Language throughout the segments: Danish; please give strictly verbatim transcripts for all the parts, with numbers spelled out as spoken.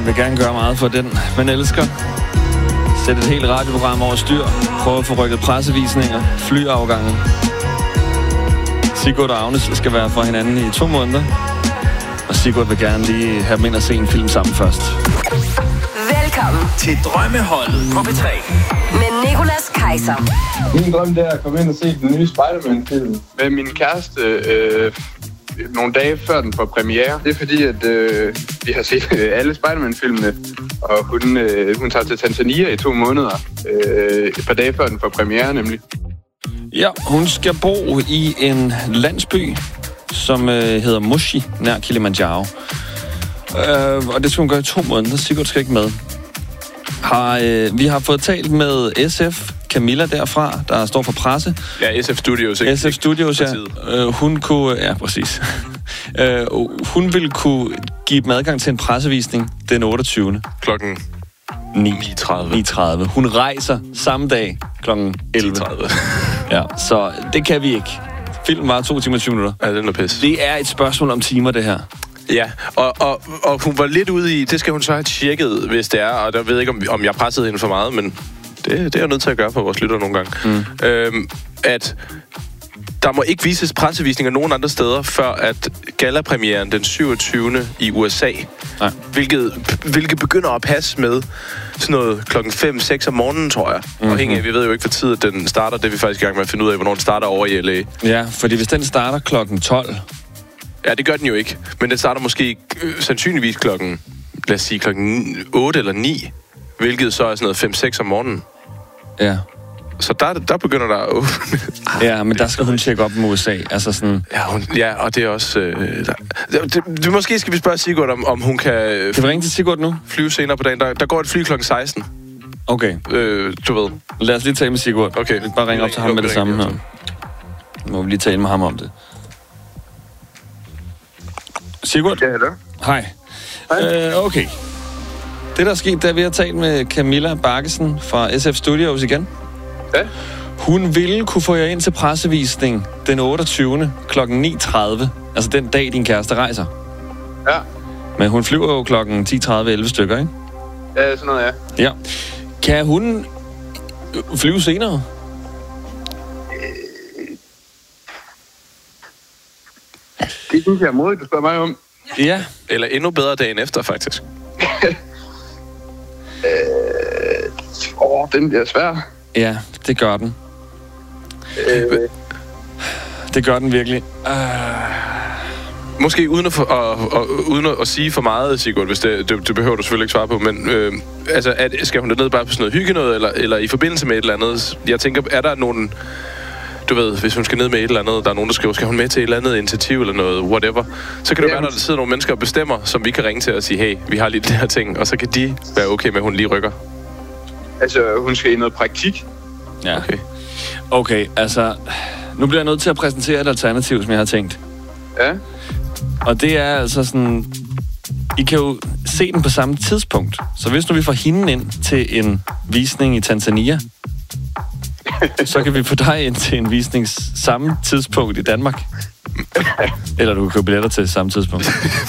Man vil gerne gøre meget for den, man elsker. Sætte et helt radioprogram over styr. Prøve at få rykket pressevisninger, flyafgange. Sigurd og Agnes skal være fra hinanden i to måneder. Og Sigurd vil gerne lige have dem ind og se en film sammen først. Velkommen til Drømmeholdet på P tre. Med Nicolas Kaiser. Min drøm er at komme ind og se den nye Spider-Man-film med min kæreste øh, nogle dage før den får premiere. Det er fordi, at øh, vi har set øh, alle Spider-Man-filmene, og hun, øh, hun tager til Tanzania i to måneder. Øh, et par dage før den får premiere, nemlig. Ja, hun skal bo i en landsby, som øh, hedder Moshi, nær Kilimanjaro. Øh, og det skal hun gøre i to måneder. Sigurd skal ikke med. Har, øh, vi har fået talt med S F, Camilla derfra, der står for presse. Ja, S F Studios. Ikke? S F Studios, ja. Øh, hun kunne... Ja, præcis. øh, hun ville kunne give dem adgang til en pressevisning den otteogtyvende Klokken ni tredive. ni tredive. Hun rejser samme dag klokken elleve tredive. Ja, så det kan vi ikke. Filmen var to timer og tyve minutter. Ja, det er noget pis. Det er et spørgsmål om timer, det her. Ja, og, og, og hun var lidt ude i, det skal hun så have tjekket, hvis det er, og der ved jeg ikke, om, om jeg pressede hende for meget, men det, det er jeg nødt til at gøre for vores lytter nogle gange. Mm. Øhm, at der må ikke vises pressevisninger nogen andre steder, før at gallapremieren den syvogtyvende i U S A, Nej. Hvilket, hvilket begynder at passe med sådan noget klokken fem seks om morgenen, tror jeg. Mm-hmm. Afhængig af, vi ved jo ikke for tid, at den starter, det er vi faktisk i gang med at finde ud af, hvornår den starter over i L A. Ja, fordi hvis den starter klokken tolv... Ja, det gør den jo ikke. Men den starter måske øh, sandsynligvis klokken, lad os sige, klokken otte eller ni, hvilket så er sådan noget fem seks om morgenen. Ja. Så der, der begynder der at åbne. Ja, men der skal hun tjekke op med U S A. Altså sådan... Ja, hun, ja, og det er også... Øh, der, det, det, måske skal vi spørge Sigurd, om, om hun kan... Kan vi ringe til Sigurd nu? Flyve senere på dagen. Der, der går et fly klokken seksten. Okay. Øh, du ved. Lad os lige tale med Sigurd. Okay. Vi kan bare ringe op til ham med det samme her. Må vi lige tale med ham om det. Sigurd? Ja, hallo. Hej. Hej. Øh, okay. Det, der er sket, det er, at vi har talt med Camilla Bakkesen fra S F Studios igen. Ja. Hun ville kunne få jer ind til pressevisning den otteogtyvende klokken ni tredive. Altså den dag, din kæreste rejser. Ja. Men hun flyver jo klokken ti tredive elleve stykker, ikke? Ja, sådan noget, ja. Ja. Kan hun flyve senere? Det synes jeg er modigt, du spørger mig om. Ja. Eller endnu bedre dagen efter, faktisk. øh, åh, den bliver svær. Ja, det gør den. Øh. Det gør den virkelig. Uh... Måske uden at, for, og, og, uden at sige for meget, Sigurd, hvis det, det, det behøver du selvfølgelig ikke svare på, men øh, altså, at, skal hun dernede bare på sådan noget hygge noget, eller, eller i forbindelse med et eller andet? Jeg tænker, er der nogen... Du ved, hvis hun skal ned med et eller andet, der er nogen, der skriver, skal hun med til et eller andet initiativ eller noget, whatever, så kan det jo være, når der sidder nogle mennesker og bestemmer, som vi kan ringe til og sige, hey, vi har lige det her ting, og så kan de være okay med, at hun lige rykker. Altså, hun skal i noget praktik. Ja. Okay. Okay, altså, nu bliver jeg nødt til at præsentere et alternativ, som jeg har tænkt. Ja. Og det er altså sådan, I kan jo se den på samme tidspunkt. Så hvis nu vi får hende ind til en visning i Tanzania, så kan vi få dig ind til en visning samme tidspunkt i Danmark. Eller du kan købe billetter til samme tidspunkt.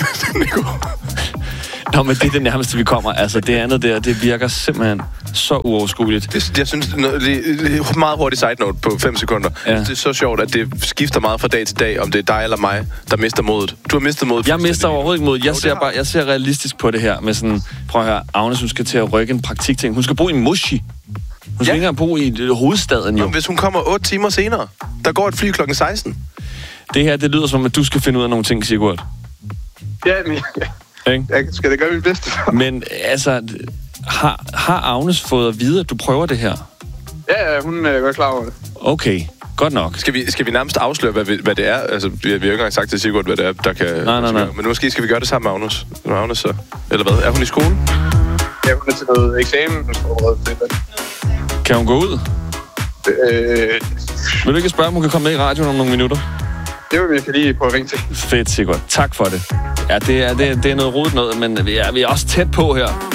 Nå, men det er det nærmeste, vi kommer. Altså, det andet der, det virker simpelthen så uoverskueligt. Det, jeg synes, det er meget hurtigt side note på fem sekunder. Ja. Det er så sjovt, at det skifter meget fra dag til dag, om det er dig eller mig, der mister modet. Du har mistet modet. Jeg mister overhovedet ikke modet. Jeg, ser bare, jeg ser realistisk på det her med sådan, prøv at høre, Agnes, hun skal til at rykke en praktikting. Hun skal bo i Moshi. Hun skal ja. ikke engang bo i hovedstaden, jo. Nå, hvis hun kommer otte timer senere, der går et fly klokken seksten. Det her, det lyder som, at du skal finde ud af nogle ting, Sigurd. Ja, men jeg, jeg skal da gøre mit bedste. Men altså, har, har Agnes fået at vide, at du prøver det her? Ja, ja, hun er godt klar over det. Okay, godt nok. Skal vi, skal vi nærmest afsløre, hvad, vi, hvad det er? Altså, vi, vi har jo ikke engang sagt til Sigurd, hvad det er, der kan... Nej, nej, nej. Men måske skal vi gøre det sammen med Agnes. Med Agnes så. Eller hvad? Er hun i skole? Ja, hun er til noget eksamensforberedelse. Kan hun gå ud? Øh... Vil du ikke spørge, om hun kan komme med i radioen om nogle minutter? Det vil jeg kan lige prøve at ringe til. Fedt, Sigurd. Tak for det. Ja, det er, det, det er noget rodet noget, men vi er, vi er også tæt på her.